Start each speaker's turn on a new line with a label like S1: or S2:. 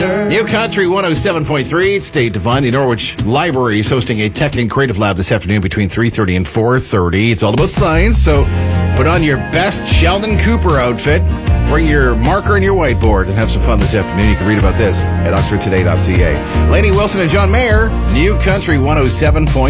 S1: New Country 107.3, it's State Divine. The Norwich Library is hosting a Tech and Creative Lab this afternoon between 3:30 and 4:30. It's all about science, so put on your best Sheldon Cooper outfit, bring your marker and your whiteboard, and have some fun this afternoon. You can read about this at oxfordtoday.ca. Lainey Wilson and John Mayer, New Country 107.3.